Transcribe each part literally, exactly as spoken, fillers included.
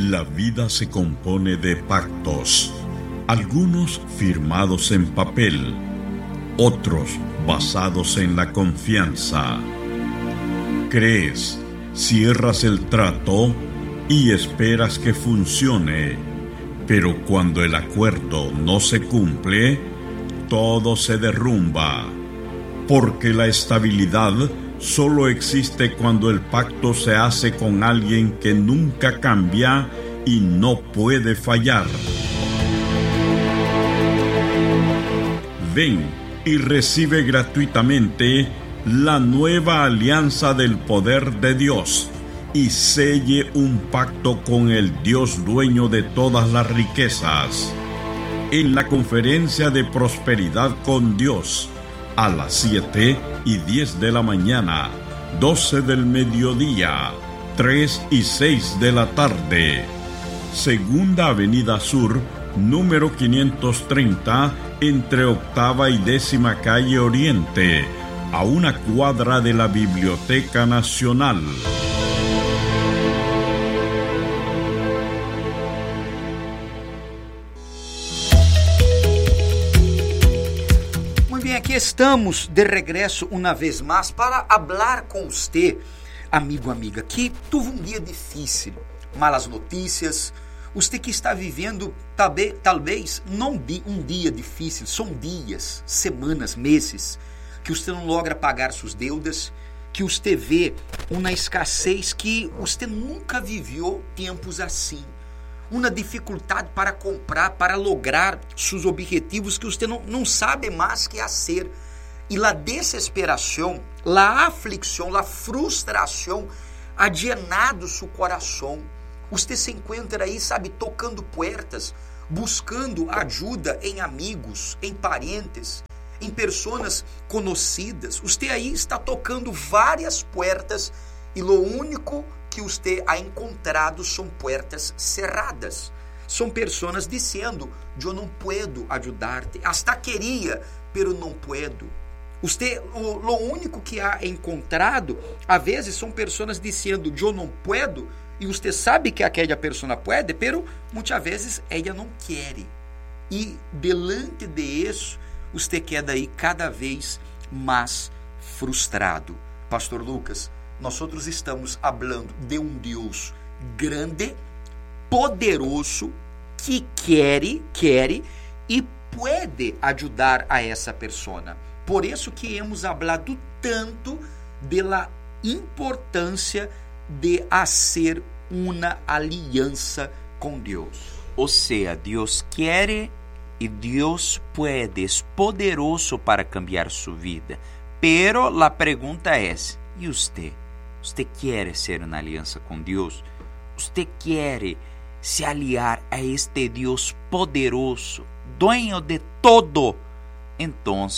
La vida se compone de pactos, algunos firmados en papel, otros basados en la confianza. Crees, cierras el trato y esperas que funcione, pero cuando el acuerdo no se cumple, todo se derrumba, porque la estabilidad solo existe cuando el pacto se hace con alguien que nunca cambia y no puede fallar. Ven y recibe gratuitamente la nueva alianza del poder de Dios y selle un pacto con el Dios dueño de todas las riquezas. En la conferencia de prosperidad con Dios, a las siete y diez de la mañana, doce del mediodía, tres y seis de la tarde. Segunda Avenida Sur, número quinientos treinta, entre Octava y Décima Calle Oriente, a una cuadra de la Biblioteca Nacional. Aqui estamos de regresso uma vez mais para falar com você, amigo, amiga, que teve um dia difícil, malas notícias, você que está vivendo talvez, talvez não um dia difícil, são dias, semanas, meses, que você não logra pagar suas deudas, que você vê uma escassez que você nunca viveu tempos assim. Uma dificuldade para comprar, para lograr seus objetivos que você não, não sabe mais que fazer. E a desesperação, a aflição, a frustração ha llenado seu coração. Você se encontra aí, sabe, tocando portas, buscando ajuda em amigos, em parentes, em pessoas conhecidas. Você aí está tocando várias portas e o único que você ha encontrado são portas cerradas. São pessoas dizendo, eu não puedo ajudar-te. Hasta queria, pero não puedo. Você, o, o único que ha encontrado, às vezes, são pessoas dizendo, eu não puedo, e você sabe que aquela pessoa pode, pero muitas vezes ela não quer. E, delante de isso, você queda aí cada vez mais frustrado. Pastor Lucas, nós outros estamos falando de um Deus grande, poderoso, que quer, quer e pode ajudar a essa pessoa. Por isso que hemos falado tanto da importância de fazer uma aliança com Deus. Ou seja, Deus quer e Deus pode, é poderoso para cambiar sua vida. Pero a pergunta é, e você? Você quer ser uma aliança com Deus? Você quer se aliar a este Deus poderoso, dueño de todo? Então,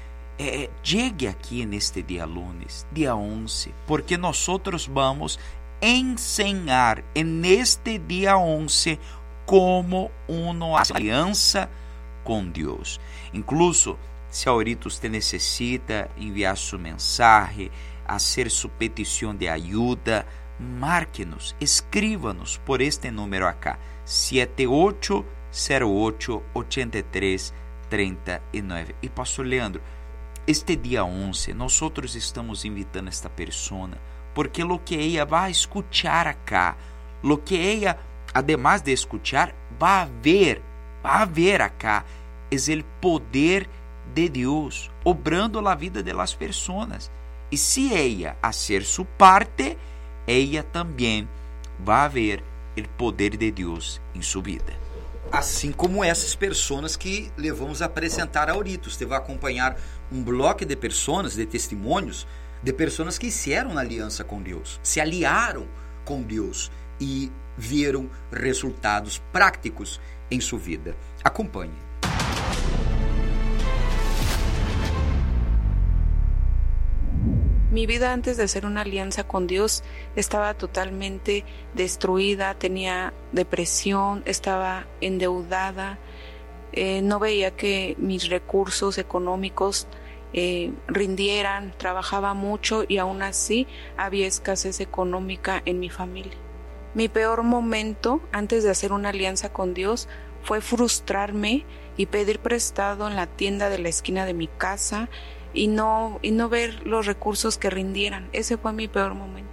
eh, chegue aqui neste dia lunes, dia onze, porque nós vamos ensinar neste dia onze como uma aliança com Deus. Incluso, se ahorita você necessita enviar sua mensagem, fazer sua petição de ajuda, marque-nos, escrívanos por este número acá, sete oito zero oito, oito três, três nove. E pastor Leandro, este dia onze, nós estamos invitando esta pessoa, porque lo que ella vai escuchar acá, lo que ella, además de escuchar, vai ver, vai ver acá, é o poder de Deus obrando na vida de las pessoas. E se ella hacer su parte, ella também vai ver o poder de Deus em sua vida. Assim como essas pessoas que lhe vamos apresentar ahorita. Você vai acompanhar um bloco de pessoas, de testemunhos, de pessoas que fizeram aliança com Deus, se aliaram com Deus e viram resultados práticos em sua vida. Acompanhe. Mi vida antes de hacer una alianza con Dios estaba totalmente destruida, tenía depresión, estaba endeudada, eh, no veía que mis recursos económicos eh, rindieran, trabajaba mucho y aún así había escasez económica en mi familia. Mi peor momento antes de hacer una alianza con Dios fue frustrarme y pedir prestado en la tienda de la esquina de mi casa y no, y no ver los recursos que rindieran. Ese fue mi peor momento.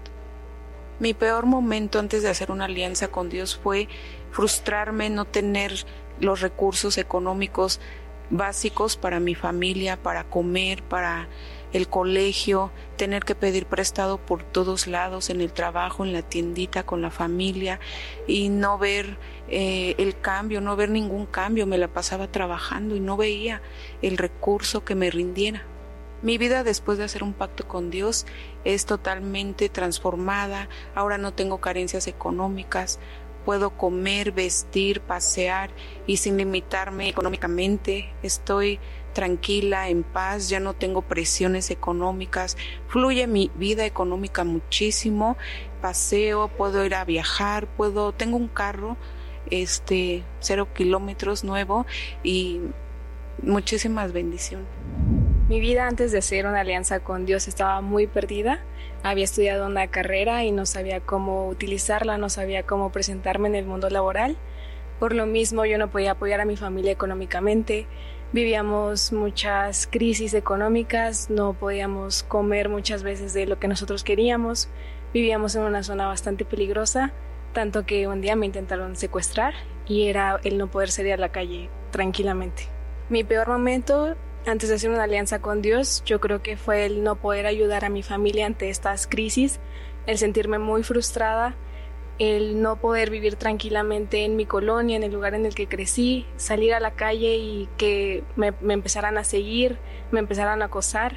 Mi peor momento antes de hacer una alianza con Dios fue frustrarme, no tener los recursos económicos básicos para mi familia, para comer, para el colegio, tener que pedir prestado por todos lados, en el trabajo, en la tiendita, con la familia, y no ver eh, el cambio, no ver ningún cambio. Me la pasaba trabajando y no veía el recurso que me rindiera. Mi vida después de hacer un pacto con Dios es totalmente transformada. Ahora no tengo carencias económicas. Puedo comer, vestir, pasear y sin limitarme económicamente. Estoy tranquila, en paz, ya no tengo presiones económicas. Fluye mi vida económica muchísimo. Paseo, puedo ir a viajar, puedo, tengo un carro, este, cero kilómetros nuevo y muchísimas bendiciones. Mi vida antes de hacer una alianza con Dios estaba muy perdida. Había estudiado una carrera y no sabía cómo utilizarla, no sabía cómo presentarme en el mundo laboral. Por lo mismo, yo no podía apoyar a mi familia económicamente. Vivíamos muchas crisis económicas, no podíamos comer muchas veces de lo que nosotros queríamos. Vivíamos en una zona bastante peligrosa, tanto que un día me intentaron secuestrar y era el no poder salir a la calle tranquilamente. Mi peor momento antes de hacer una alianza con Dios, yo creo que fue el no poder ayudar a mi familia ante estas crisis, el sentirme muy frustrada, el no poder vivir tranquilamente en mi colonia, en el lugar en el que crecí, salir a la calle y que me, me empezaran a seguir, me empezaran a acosar,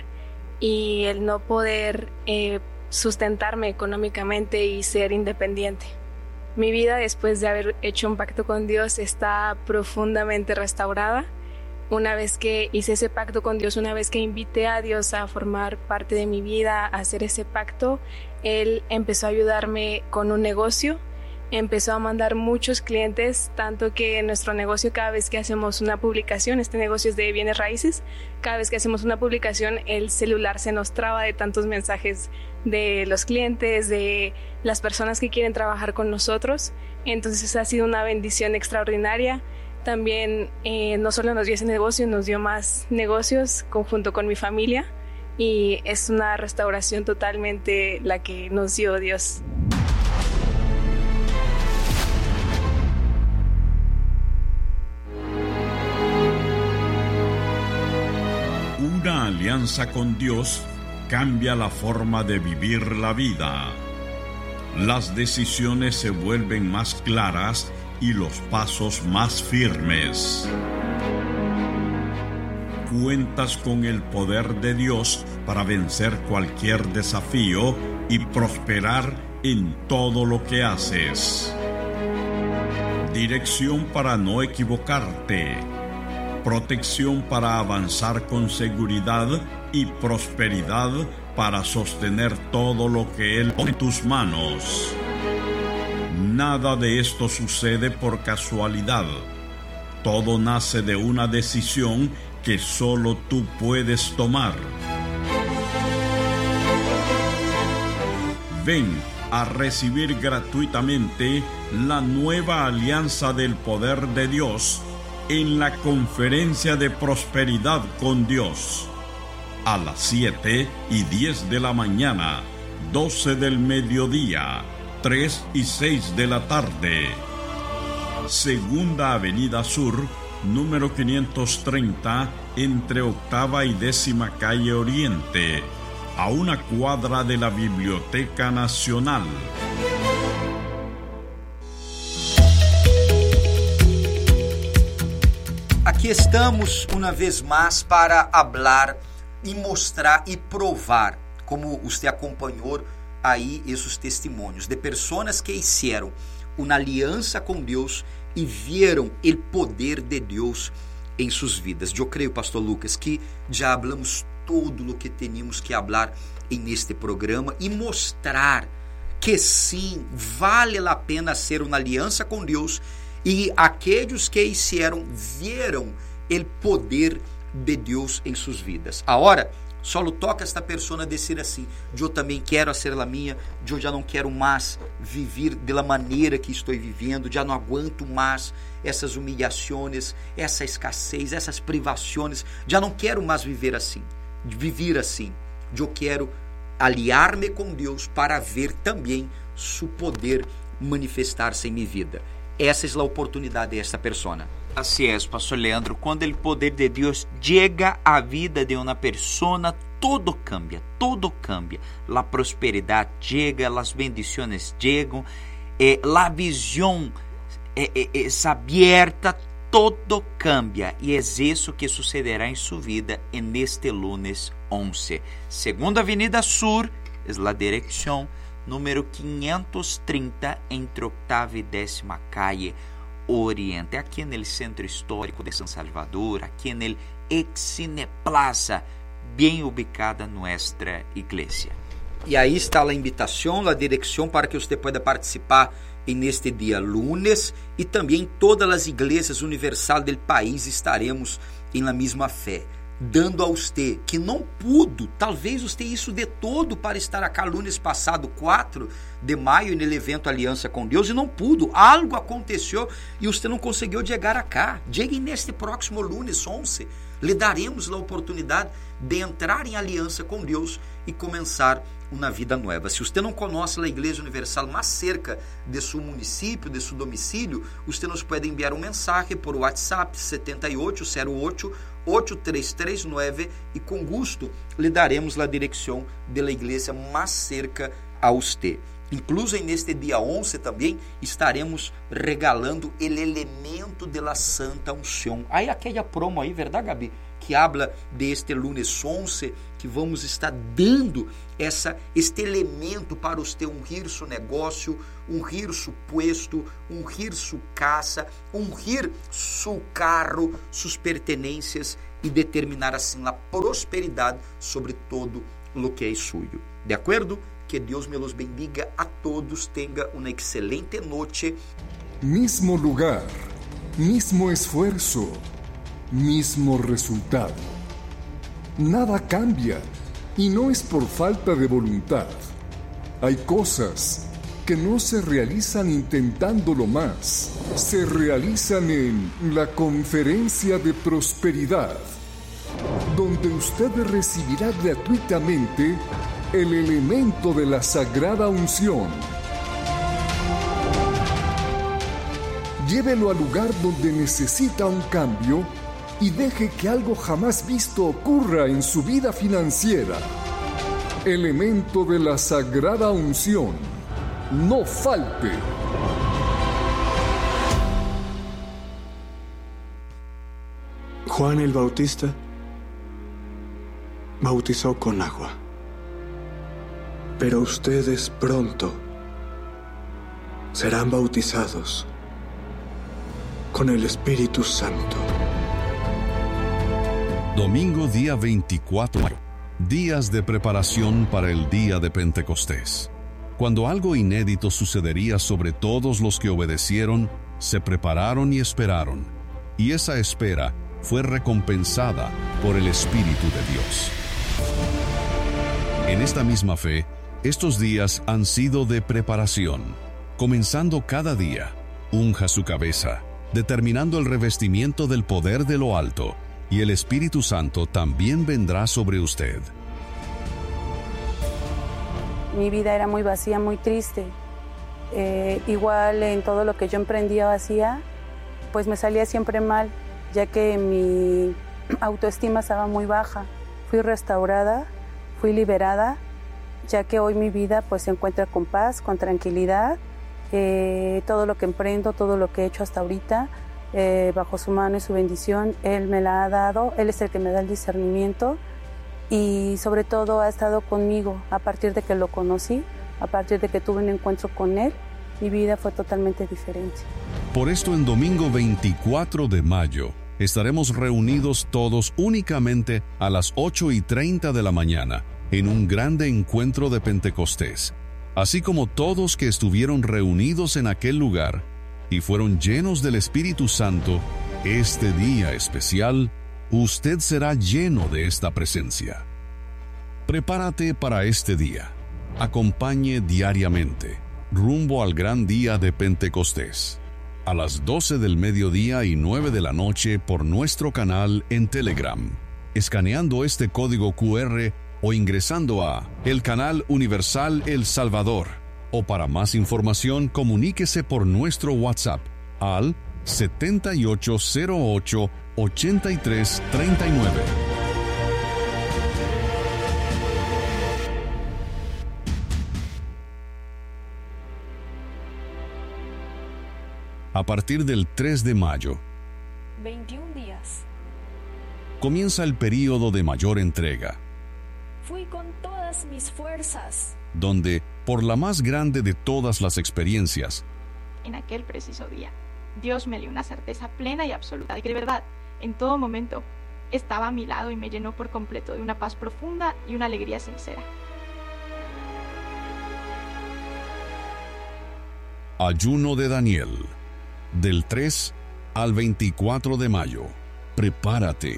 y el no poder eh, sustentarme económicamente y ser independiente. Mi vida después de haber hecho un pacto con Dios está profundamente restaurada. Una vez que hice ese pacto con Dios, una vez que invité a Dios a formar parte de mi vida, a hacer ese pacto, Él empezó a ayudarme con un negocio, empezó a mandar muchos clientes, tanto que en nuestro negocio, cada vez que hacemos una publicación, este negocio es de bienes raíces, cada vez que hacemos una publicación, el celular se nos traba de tantos mensajes de los clientes, de las personas que quieren trabajar con nosotros. Entonces ha sido una bendición extraordinaria. También eh, no solo nos dio ese negocio, nos dio más negocios conjunto con mi familia, y es una restauración totalmente la que nos dio Dios. Una alianza con Dios cambia la forma de vivir la vida. Las decisiones se vuelven más claras y los pasos más firmes. Cuentas con el poder de Dios para vencer cualquier desafío y prosperar en todo lo que haces. Dirección para no equivocarte. Protección para avanzar con seguridad y prosperidad para sostener todo lo que Él pone en tus manos. Nada de esto sucede por casualidad. Todo nace de una decisión que solo tú puedes tomar. Ven a recibir gratuitamente la nueva alianza del poder de Dios en la conferencia de prosperidad con Dios. A las siete y diez de la mañana, doce del mediodía, tres y seis de la tarde. Segunda Avenida Sur, número quinientos treinta, entre Octava y Décima Calle Oriente, a una cuadra de la Biblioteca Nacional. Aqui estamos uma vez mais para falar e mostrar e provar, como você acompanhou aí esses testemunhos de pessoas que fizeram uma aliança com Deus e viram o poder de Deus em suas vidas. Eu creio, Pastor Lucas, que já falamos tudo o que teníamos que falar neste programa e mostrar que sim, vale a pena ser uma aliança com Deus, e aqueles que fizeram viram o poder de Deus em suas vidas. Agora, Solo toca esta pessoa dizer assim: eu também quero ser a minha, eu já não quero mais viver da maneira que estou vivendo, já não aguento mais essas humilhações, essa escassez, essas privações, já não quero mais viver assim, viver assim. Eu quero aliar-me com Deus para ver também seu poder manifestar-se em minha vida. Essa é a oportunidade desta pessoa. Así es, Pastor Leandro. Cuando el poder de Dios llega a vida de una persona, todo cambia, todo cambia. La prosperidad llega, las bendiciones llegan, eh, la visión eh, eh, es abierta, todo cambia. Y es eso que sucederá en su vida en este lunes once. Segunda Avenida Sur es la dirección, número quinhentos e trinta, entre octava y décima calle Oriente, aqui no Centro Histórico de San Salvador, aqui no Excine Plaza, bem ubicada nossa igreja. E aí está a invitação, a direção para que você possa participar neste dia lunes, e também todas as igrejas universal do país estaremos em la mesma fé, dando a você que não pudo, talvez você isso de todo para estar acá lunes passado, quatro de maio, no evento Aliança com Deus, e não pudo, algo aconteceu e você não conseguiu chegar acá. Chegue neste próximo lunes onze, lhe daremos a oportunidade de entrar em aliança com Deus e começar uma vida nova. Se você não conhece a Igreja Universal mais cerca de seu município, de seu domicílio, você nos pode enviar um mensagem por WhatsApp setenta e oito zero oito oito três três nove e com gosto lhe daremos a direção da igreja mais cerca a você. Incluso neste dia onze também estaremos regalando o elemento de la Santa Unção. Aí aquela promo aí, verdade, Gabi? Que habla de este lunes onze, que vamos estar dando essa, este elemento para você ungir seu negócio, ungir seu puesto, ungir sua casa, ungir seu carro, suas pertenências e determinar assim a prosperidade sobre todo o que é suyo. De acordo? Que Deus me los bendiga a todos, tenga uma excelente noite. Mismo lugar, mismo esfuerzo, mismo resultado. Nada cambia y no es por falta de voluntad. Hay cosas que no se realizan intentándolo más, se realizan en la Conferencia de Prosperidad, donde usted recibirá gratuitamente el elemento de la Sagrada Unción. Llévelo al lugar donde necesita un cambio y deje que algo jamás visto ocurra en su vida financiera. Elemento de la Sagrada Unción. No falte. Juan el Bautista bautizó con agua, pero ustedes pronto serán bautizados con el Espíritu Santo. Domingo día veinticuatro de mayo. Días de preparación para el día de Pentecostés. Cuando algo inédito sucedería sobre todos los que obedecieron, se prepararon y esperaron, y esa espera fue recompensada por el Espíritu de Dios. En esta misma fe, estos días han sido de preparación. Comenzando cada día, unja su cabeza, determinando el revestimiento del poder de lo alto, y el Espíritu Santo también vendrá sobre usted. Mi vida era muy vacía, muy triste. Eh, igual en todo lo que yo emprendía o hacía, pues me salía siempre mal, ya que mi autoestima estaba muy baja. Fui restaurada, fui liberada, ya que hoy mi vida pues se encuentra con paz, con tranquilidad. Eh, todo lo que emprendo, todo lo que he hecho hasta ahorita, eh, bajo su mano y su bendición, Él me la ha dado. Él es el que me da el discernimiento y sobre todo ha estado conmigo a partir de que lo conocí, a partir de que tuve un encuentro con Él. Mi vida fue totalmente diferente. Por esto en domingo veinticuatro de mayo estaremos reunidos todos únicamente a las ocho y treinta de la mañana en un grande encuentro de Pentecostés. Así como todos que estuvieron reunidos en aquel lugar y fueron llenos del Espíritu Santo, este día especial, usted será lleno de esta presencia. Prepárate para este día. Acompañe diariamente, rumbo al gran día de Pentecostés, a las doce del mediodía y nueve de la noche por nuestro canal en Telegram, escaneando este código cu erre o ingresando a el canal Universal El Salvador. O para más información, comuníquese por nuestro WhatsApp al setenta y ocho cero ocho, ochenta y tres treinta y nueve. A partir del tres de mayo, veintiún días, comienza el período de mayor entrega, fui con todas mis fuerzas, donde, por la más grande de todas las experiencias, en aquel preciso día, Dios me dio una certeza plena y absoluta de que de verdad, en todo momento, estaba a mi lado y me llenó por completo de una paz profunda y una alegría sincera. Ayuno de Daniel, del tres al veinticuatro de mayo. Prepárate.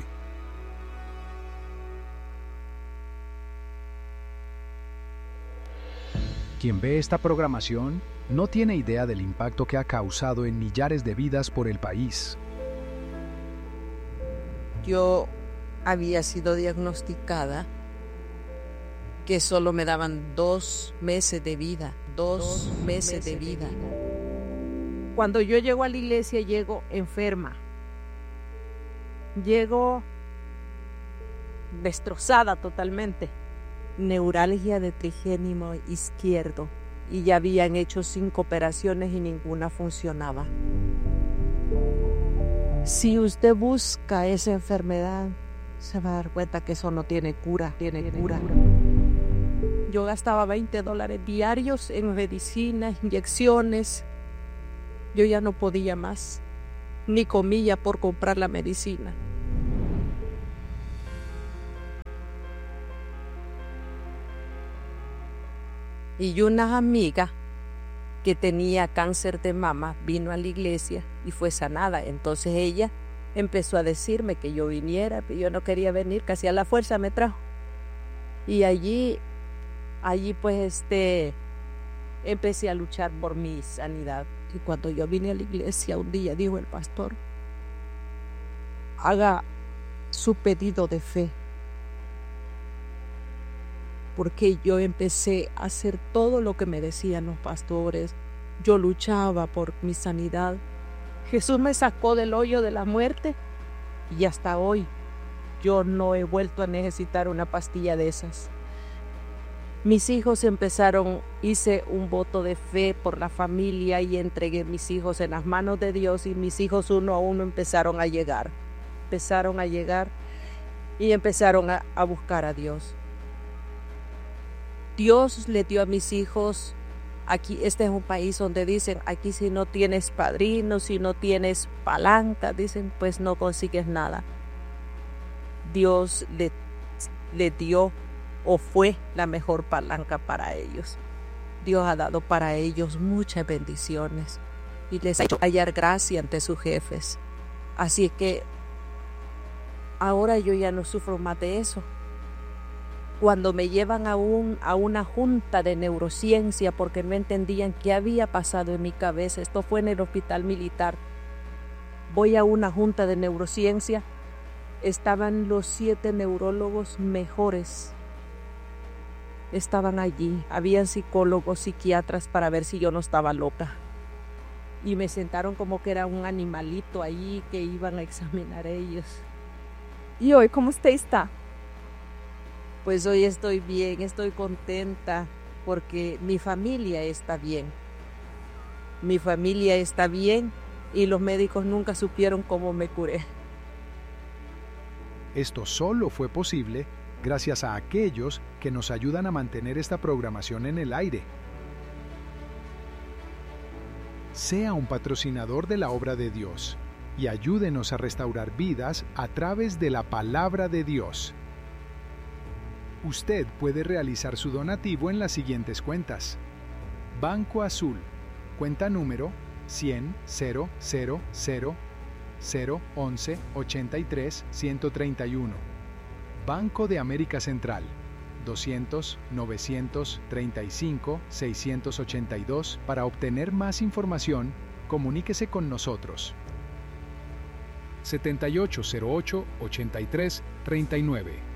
Quien ve esta programación no tiene idea del impacto que ha causado en millares de vidas por el país. Yo había sido diagnosticada que solo me daban dos meses de vida, dos, dos meses, meses de vida. De vida. Cuando yo llego a la iglesia, llego enferma. Llego destrozada totalmente. Neuralgia de trigémino izquierdo. Y ya habían hecho cinco operaciones y ninguna funcionaba. Si usted busca esa enfermedad, se va a dar cuenta que eso no tiene cura, tiene, tiene cura. cura. Yo gastaba veinte dólares diarios en medicinas, inyecciones. Yo ya no podía más, ni comía por comprar la medicina. Y una amiga que tenía cáncer de mama vino a la iglesia y fue sanada. Entonces ella empezó a decirme que yo viniera, pero yo no quería venir, casi a la fuerza me trajo. Y allí, allí pues este, empecé a luchar por mi sanidad. Y cuando yo vine a la iglesia un día, dijo el pastor, haga su pedido de fe. Porque yo empecé a hacer todo lo que me decían los pastores. Yo luchaba por mi sanidad. Jesús me sacó del hoyo de la muerte y hasta hoy yo no he vuelto a necesitar una pastilla de esas. Mis hijos empezaron, hice un voto de fe por la familia y entregué mis hijos en las manos de Dios y mis hijos uno a uno empezaron a llegar. Empezaron a llegar y empezaron a, a buscar a Dios. Dios le dio a mis hijos, aquí este es un país donde dicen, aquí si no tienes padrino, si no tienes palanca, dicen, pues no consigues nada. Dios le, le dio o fue la mejor palanca para ellos. Dios ha dado para ellos muchas bendiciones y les ha hecho hallar gracia ante sus jefes. Así que ahora yo ya no sufro más de eso. Cuando me llevan a, un, a una junta de neurociencia porque no entendían qué había pasado en mi cabeza, esto fue en el hospital militar, voy a una junta de neurociencia, estaban los siete neurólogos mejores, estaban allí, habían psicólogos, psiquiatras para ver si yo no estaba loca. Y me sentaron como que era un animalito ahí que iban a examinar ellos. ¿Y hoy cómo usted está? Pues hoy estoy bien, estoy contenta porque mi familia está bien. Mi familia está bien y los médicos nunca supieron cómo me curé. Esto solo fue posible gracias a aquellos que nos ayudan a mantener esta programación en el aire. Sea un patrocinador de la obra de Dios y ayúdenos a restaurar vidas a través de la palabra de Dios. Usted puede realizar su donativo en las siguientes cuentas. Banco Azul, cuenta número cien cero cero cero cero once ochenta y tres ciento treinta y uno. Banco de América Central, doscientos, novecientos treinta y cinco, seiscientos ochenta y dos. Para obtener más información, comuníquese con nosotros. setenta y ocho cero ocho, ochenta y tres, treinta y nueve.